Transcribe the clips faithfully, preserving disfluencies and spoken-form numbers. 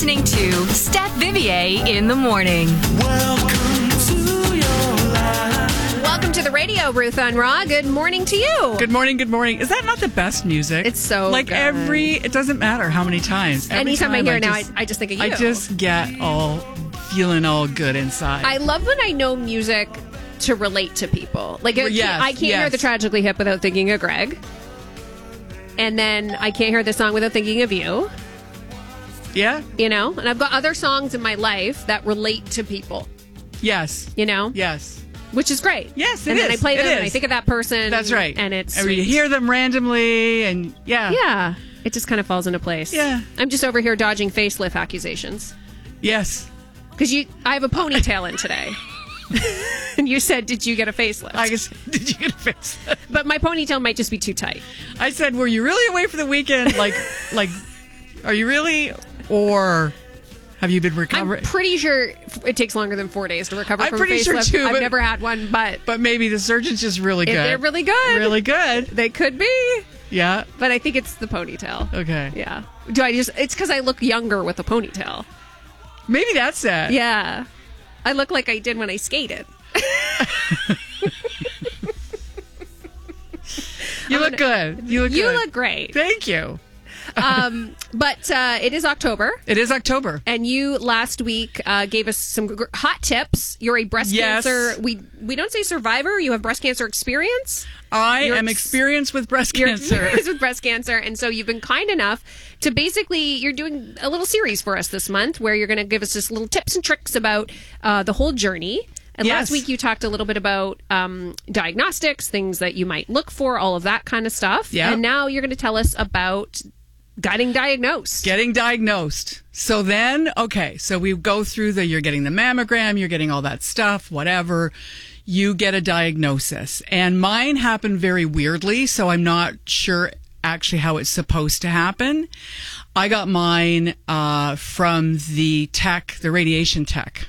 listening to Steph Vivier in the morning. Welcome to your life. Welcome to the radio, Ruth on Raw. Good morning to you. Good morning, good morning. Is that not the best music? It's so like good. every. It doesn't matter how many times. Every Anytime time I hear it now, just, I, I just think of you. I just get all feeling all good inside. I love when I know music to relate to people. Like it, Yes, I can't yes. hear the Tragically Hip without thinking of Greg, and then I can't hear the song without thinking of you. yeah. You know, and I've got other songs in my life that relate to people. Yes. You know, Yes. which is great. Yes, it and then is. I play It them and I is. think of that person. That's right. And it's And you sweet. hear them randomly, and yeah. Yeah, it just kind of falls into place. Yeah. I'm just over here dodging facelift accusations. Yes. Because you, I have a ponytail in today. And you said, did you get a facelift? I guess. Did you get a face? But my ponytail might just be too tight. I said, were you really away for the weekend? Like, like, are you really, or have you been I'm recovering? pretty sure it takes longer than four days to recover I'm from pretty a sure facelift. too, I've but- never had one, but But maybe the surgeon's just really if good. they're really good. Really good. They could be. Yeah. But I think it's the ponytail. Okay. Yeah. Do I just, it's because I look younger with a ponytail. Maybe that's it. Yeah. I look like I did when I skated. You look good. You look You good. look great. Thank you. Um, but uh, it is October. It is October. And you last week uh, gave us some gr- hot tips. You're a breast Yes. cancer. We we don't say survivor. You have breast cancer experience. I You're am ex- experienced with breast You're cancer. experienced with breast cancer, and so you've been kind enough to basically you're doing a little series for us this month where you're going to give us just little tips and tricks about uh, the whole journey. And Yes. last week you talked a little bit about um, diagnostics, things that you might look for, all of that kind of stuff. Yeah. And now you're going to tell us about getting diagnosed. Getting diagnosed. So then, okay, so we go through the, you're getting the mammogram, you're getting all that stuff, whatever. You get a diagnosis. And mine happened very weirdly, so I'm not sure actually how it's supposed to happen. I got mine uh, from the tech, the radiation tech.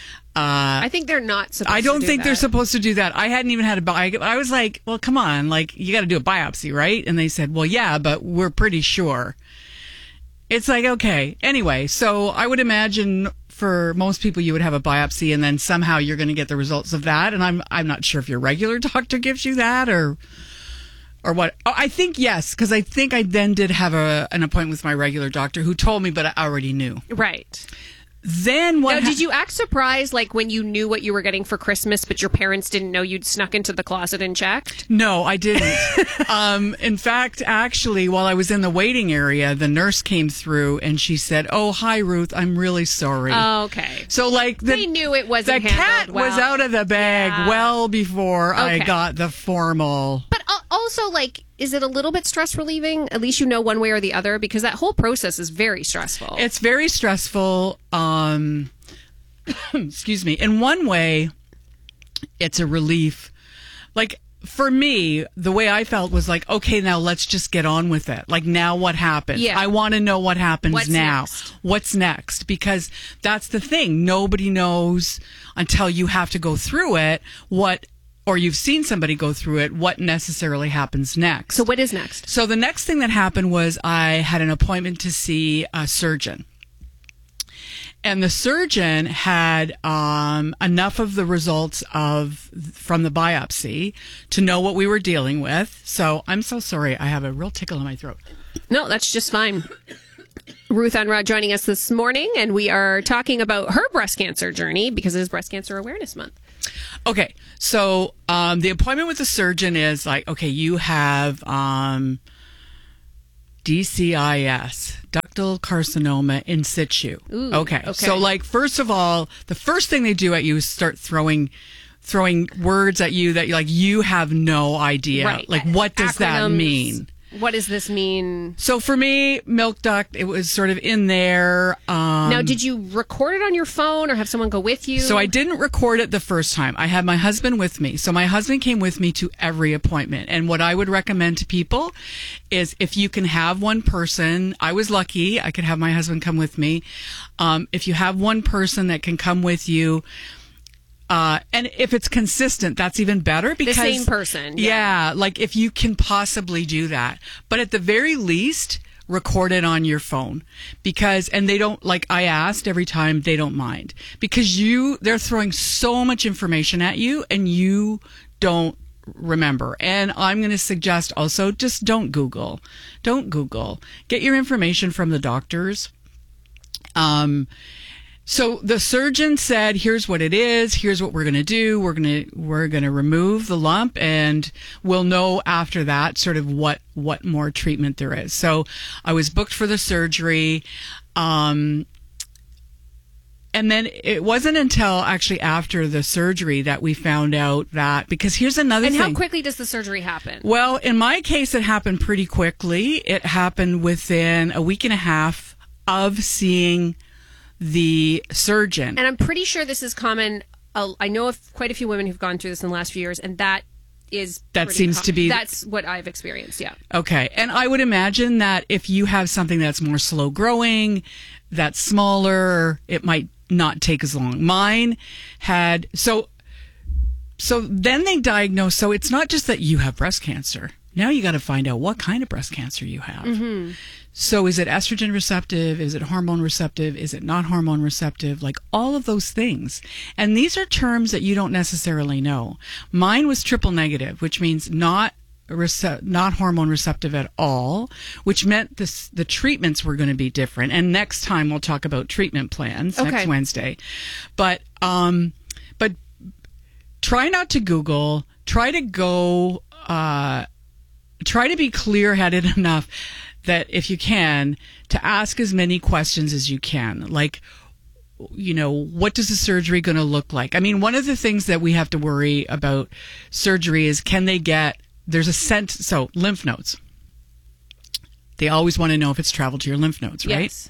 I think they're not supposed I don't to do think they're that. supposed to do that. I hadn't even had a bi- I was like, well, come on, like you got to do a biopsy, right? And they said, well, yeah, but we're pretty sure. It's like, okay. Anyway, so I would imagine for most people you would have a biopsy and then somehow you're going to get the results of that. And I'm I'm not sure if your regular doctor gives you that or or what. Oh, I think yes, because I think I then did have a an appointment with my regular doctor who told me, but I already knew. Right. Then what Now, ha- did you act surprised, like when you knew what you were getting for Christmas, but your parents didn't know you'd snuck into the closet and checked? No, I didn't. um, in fact, actually, while I was in the waiting area, the nurse came through and she said, "Oh, hi, Ruth. I'm really sorry." Oh, okay. So, like, the, They knew it wasn't the handled cat well. was out of the bag Yeah. well before I Okay. got the formal. But al- also, like, is it a little bit stress relieving? At least you know one way or the other, because that whole process is very stressful. It's very stressful. Um, excuse me. In one way, it's a relief. Like, for me, the way I felt was like, okay, now let's just get on with it. Like, now what happens? Yeah. I want to know what happens What's now. next? What's next? Because that's the thing. Nobody knows until you have to go through it what, or you've seen somebody go through it, what necessarily happens next. so what is next? So the next thing that happened was I had an appointment to see a surgeon. And the surgeon had um, enough of the results of from the biopsy to know what we were dealing with. So I'm so sorry. I have a real tickle in my throat. No, that's just fine. Ruth Unruh joining us this morning, and we are talking about her breast cancer journey because it is Breast Cancer Awareness Month. Okay. So um, the appointment with the surgeon is like, okay, you have um, D C I S, ductal carcinoma in situ. Ooh, okay. okay. So like, first of all, the first thing they do at you is start throwing throwing words at you that like you have no idea. Right. Like, what does that Acronyms. mean? What does this mean? So for me, milk duct, it was sort of in there. Um, Now, did you record it on your phone or have someone go with you? So I didn't record it the first time. I had my husband with me. So my husband came with me to every appointment. And what I would recommend to people is if you can have one person, I was lucky, I could have my husband come with me. Um, if you have one person that can come with you, Uh, and if it's consistent, that's even better because same person, Yeah. yeah. Like if you can possibly do that, but at the very least, record it on your phone because, and they don't, like I asked every time, they don't mind because you, they're throwing so much information at you and you don't remember. And I'm going to suggest also just don't Google. Don't Google. Get your information from the doctors. Um, so the surgeon said, here's what it is. Here's what we're going to do. We're going to, we're going to remove the lump and we'll know after that sort of what, what more treatment there is. So I was booked for the surgery. Um, And then it wasn't until actually after the surgery that we found out that, because here's another and thing. how quickly does the surgery happen? Well, in my case, it happened pretty quickly. It happened within a week and a half of seeing the surgeon. And I'm pretty sure this is common. Uh, I know of quite a few women who've gone through this in the last few years, and that is That pretty seems com- to be- That's what I've experienced, yeah. Okay. And I would imagine that if you have something that's more slow growing, that's smaller, it might not take as long. Mine had, so, so then they diagnose, so it's not just that you have breast cancer. Now you got to find out what kind of breast cancer you have. Mm-hmm. So is it estrogen receptive? Is it hormone receptive? Is it not hormone receptive? Like all of those things. And these are terms that you don't necessarily know. Mine was triple negative, which means not Rece- not hormone receptive at all, which meant this, the treatments were going to be different. And next time we'll talk about treatment plans Okay. next Wednesday. But, um, but try not to Google, try to go, uh, try to be clear headed enough that if you can, to ask as many questions as you can. Like, you know, what does the surgery going to look like? I mean, one of the things that we have to worry about surgery is can they get, there's a scent, so lymph nodes. They always want to know if it's traveled to your lymph nodes, right? Yes.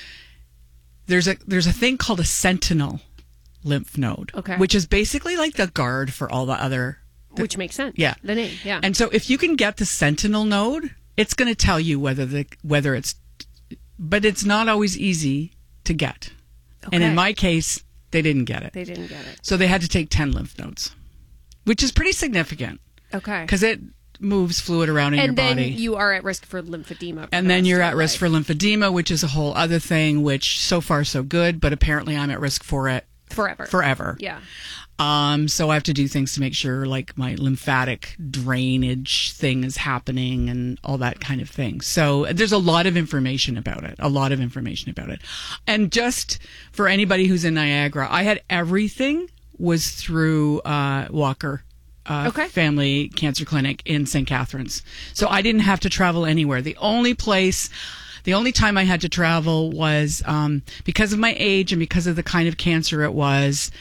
There's a there's a thing called a sentinel lymph node, Okay. which is basically like the guard for all the other. Which makes sense. Yeah. The name, yeah. And so if you can get the sentinel node, it's going to tell you whether the whether it's, but it's not always easy to get. And in Okay. my case, they didn't get it. They didn't get it. So they had to take ten lymph nodes, which is pretty significant. Okay. Because it moves fluid around in and your then body. you are at risk for lymphedema. for and the then rest you're of at your risk life. for lymphedema, which is a whole other thing, which so far so good, but apparently I'm at risk for it Forever. forever. Yeah. Um, so I have to do things to make sure like my lymphatic drainage thing is happening and all that kind of thing. So there's a lot of information about it, a lot of information about it. And just for anybody who's in Niagara, I had everything was through, uh, Walker. Uh, Okay. Family Cancer Clinic in Saint Catharines. So I didn't have to travel anywhere. The only place, the only time I had to travel was um, because of my age and because of the kind of cancer it was.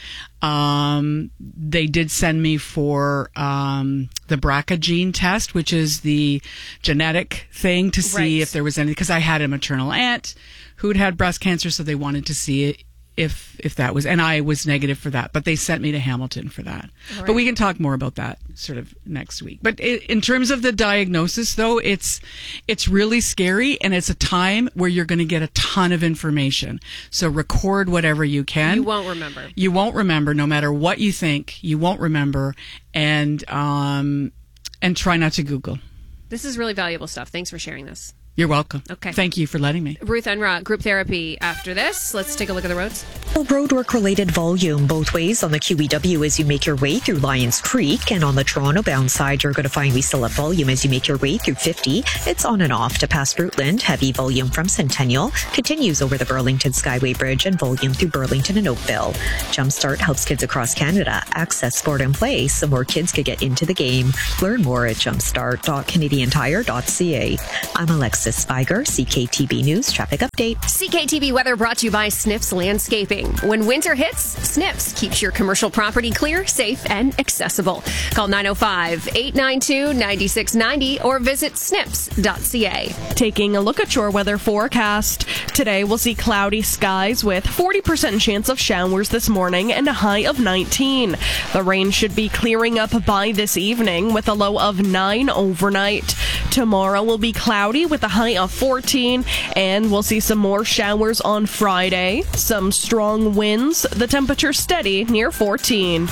Um, they did send me for um, the B R C A gene test, which is the genetic thing to see Right. if there was any, because I had a maternal aunt who'd had breast cancer, so they wanted to see it. If if that was, and I was negative for that, but they sent me to Hamilton for that. All But right. we can talk more about that sort of next week. But i in terms of the diagnosis, though, it's it's really scary, and it's a time where you're going to get a ton of information. So record whatever you can. You won't remember. You won't remember, no matter what you think. You won't remember, and um, and try not to Google. This is really valuable stuff. Thanks for sharing this. You're welcome. Okay. Thank you for letting me. Ruth Unruh, group therapy after this. Let's take a look at the roads. Roadwork-related volume both ways on the Q E W as you make your way through Lions Creek, and on the Toronto-bound side, you're going to find we still have volume as you make your way through fifty. It's on and off to past Fruitland. Heavy volume from Centennial continues over the Burlington Skyway Bridge and volume through Burlington and Oakville. Jumpstart helps kids across Canada access sport and play so more kids could get into the game. Learn more at jumpstart dot canadian tire dot c a. I'm Alexis Spiger, C K T B News Traffic Update. C K T V weather brought to you by Snips Landscaping. When winter hits, Snips keeps your commercial property clear, safe, and accessible. Call nine oh five, eight nine two, nine six nine oh or visit snips dot c a. Taking a look at your weather forecast. Today we'll see cloudy skies with forty percent chance of showers this morning and a high of nineteen. The rain should be clearing up by this evening with a low of nine overnight. Tomorrow will be cloudy with a high of fourteen, and we'll see some more showers on Friday. Some strong winds, the temperature steady near fourteen.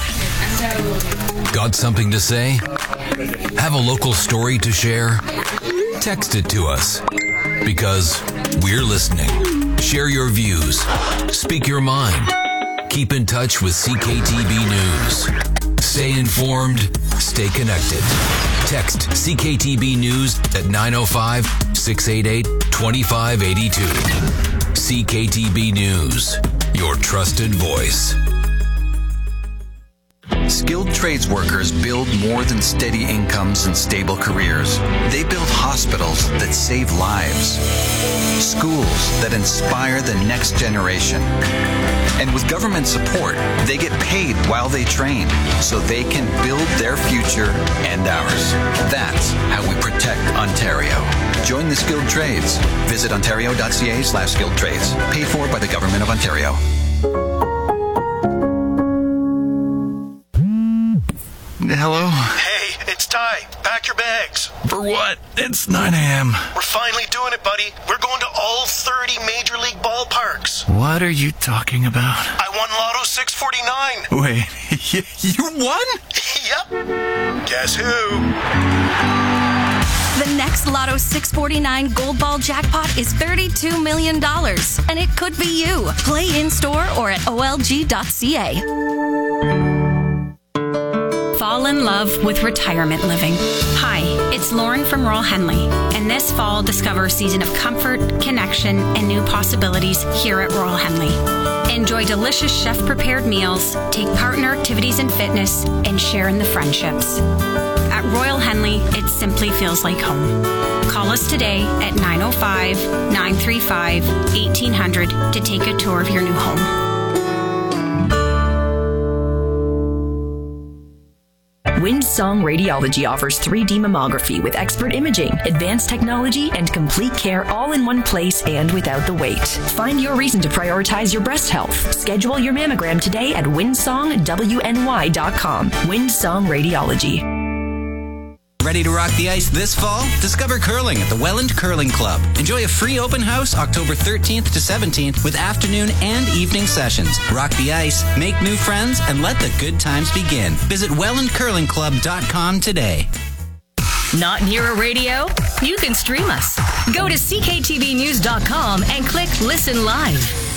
Got something to say? Have a local story to share? Text it to us. Because we're listening. Share your views. Speak your mind. Keep in touch with C K T B News. Stay informed. Stay connected. Text C K T B News at nine oh five, six eight eight, two five eight two. C K T B News. Your trusted voice. Skilled trades workers build more than steady incomes and stable careers. They build hospitals that save lives, schools that inspire the next generation. And with government support, they get paid while they train so they can build their future and ours. That's how we protect Ontario. Join the skilled trades. Visit ontario.ca slash skilled trades. Paid for by the Government of Ontario. Hello? Hey, it's Ty. Pack your bags. For what? It's nine a.m. We're finally doing it, buddy. We're going to all thirty Major League ballparks. What are you talking about? I won Lotto six forty-nine. Wait, you, you won? Yep. Guess who? The next Lotto six forty-nine Gold Ball jackpot is thirty-two million dollars, and it could be you. Play in-store or at O L G dot C A. Fall in love with retirement living. Hi, it's Lauren from Royal Henley, and this fall discover a season of comfort, connection, and new possibilities here at Royal Henley. Enjoy delicious chef-prepared meals, take part in our activities and fitness, and share in the friendships. At Royal Henley, it simply feels like home. Call us today at nine oh five, nine three five, eighteen hundred to take a tour of your new home. Windsong Radiology offers three D mammography with expert imaging, advanced technology, and complete care all in one place and without the wait. Find your reason to prioritize your breast health. Schedule your mammogram today at windsong w n y dot com. Windsong Radiology. Ready to rock the ice this fall? Discover curling at the Welland Curling Club. Enjoy a free open house October thirteenth to seventeenth with afternoon and evening sessions. Rock the ice, make new friends, and let the good times begin. Visit welland curling club dot com today. Not near a radio? You can stream us. Go to c k t v news dot com and click Listen Live.